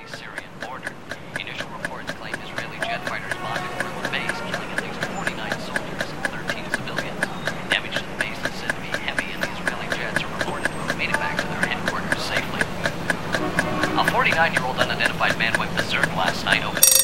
Syrian border. Initial reports claim Israeli jet fighters bombed a guerrilla base, killing at least 49 soldiers and 13 civilians. Damage to the base is said to be heavy, and the Israeli jets are reported to have made it back to their headquarters safely. A 49-year-old unidentified man went berserk last night over